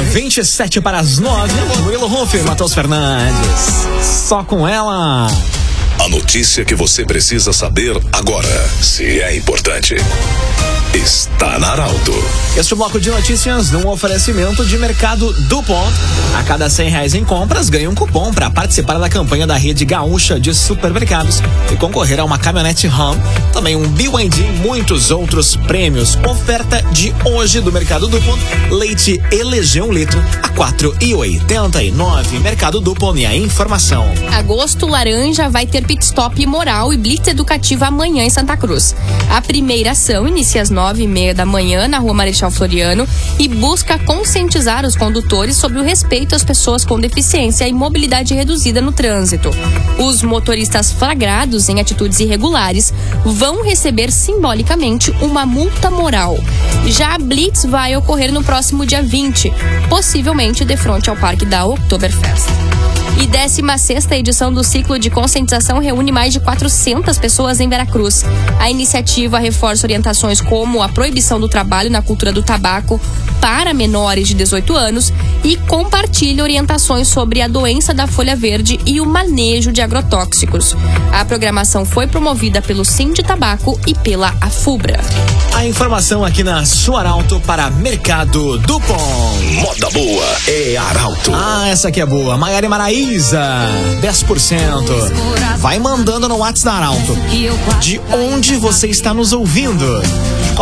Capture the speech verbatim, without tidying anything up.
vinte e sete para as nove. Willow Ruff, Matheus Fernandes. Só com ela. A notícia que você precisa saber agora, se é importante, está na Arauto. Este bloco de notícias num oferecimento de Mercado Dupont. A cada cem reais em compras, ganha um cupom para participar da campanha da rede gaúcha de supermercados e concorrer a uma caminhonete Ram, também um B Y D e muitos outros prêmios. Oferta de hoje do Mercado Dupont: leite Eleger um litro a quatro reais e oitenta e nove centavos. Mercado Dupont, e a informação. Agosto Laranja vai ter pit stop moral e blitz educativa amanhã em Santa Cruz. A primeira ação inicia às nove e meia da manhã na Rua Marechal Floriano e busca conscientizar os condutores sobre o respeito às pessoas com deficiência e mobilidade reduzida no trânsito. Os motoristas flagrados em atitudes irregulares vão receber simbolicamente uma multa moral. Já a blitz vai ocorrer no próximo dia vinte, possivelmente de frente ao Parque da Oktoberfest. E décima sexta edição do ciclo de conscientização reúne mais de quatrocentas pessoas em Veracruz. A iniciativa reforça orientações como a proibição do trabalho na cultura do tabaco para menores de dezoito anos e compartilha orientações sobre a doença da folha verde e o manejo de agrotóxicos. A programação foi promovida pelo Sinditabaco e pela Afubra. A informação aqui na sua Arauto para Mercado Dupont. Moda boa é Arauto. Ah, essa aqui é boa. Maiara Maraíza, dez por cento. Vai mandando no WhatsApp da Arauto de onde você está nos ouvindo.